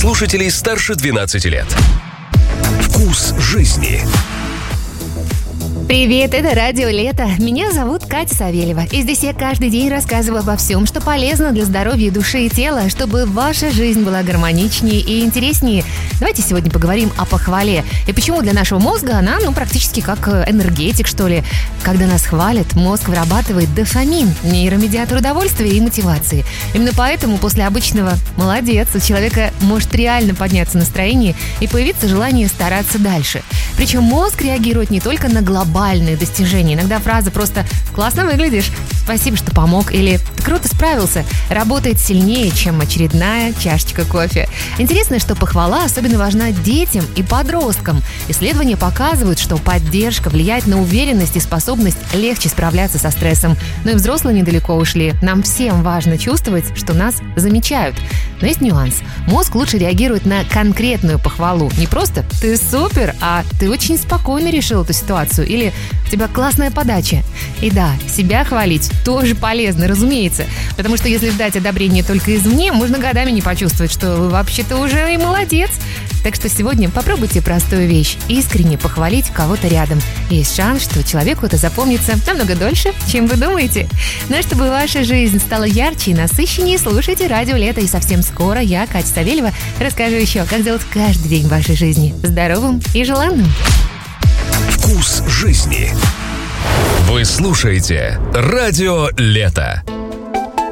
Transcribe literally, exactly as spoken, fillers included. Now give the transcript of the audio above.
слушателей старше двенадцати лет. Вкус жизни. Привет, это Радио Лето. Меня зовут Катя Савельева. И здесь я каждый день рассказываю обо всем, что полезно для здоровья души и тела, чтобы ваша жизнь была гармоничнее и интереснее. Давайте сегодня поговорим о похвале. И почему для нашего мозга она, ну, практически как энергетик, что ли. Когда нас хвалят, мозг вырабатывает дофамин, нейромедиатор удовольствия и мотивации. Именно поэтому после обычного «молодец» у человека может реально подняться настроение и появиться желание стараться дальше. Причем мозг реагирует не только на глобальные достижения. Иногда фраза просто «классно выглядишь», «спасибо, что помог» или «ты круто справился» работает сильнее, чем очередная чашечка кофе. Интересно, что похвала особенно важна детям и подросткам. Исследования показывают, что поддержка влияет на уверенность и способность легче справляться со стрессом. Но и взрослые недалеко ушли. Нам всем важно чувствовать, что нас замечают. Но есть нюанс. Мозг лучше реагирует на конкретную похвалу. Не просто «ты супер», а «ты очень спокойно решил эту ситуацию» или «у тебя классная подача». И да, себя хвалить тоже полезно, разумеется. Потому что если ждать одобрения только извне, можно годами не почувствовать, что вы вообще-то уже и молодец. Так что сегодня попробуйте простую вещь – искренне похвалить кого-то рядом. Есть шанс, что человеку это запомнится намного дольше, чем вы думаете. Но чтобы ваша жизнь стала ярче и насыщеннее, слушайте Радио Лето. И совсем скоро я, Катя Савельева, расскажу еще, как сделать каждый день вашей жизни здоровым и желанным. Вкус жизни. Вы слушаете Радио Лето.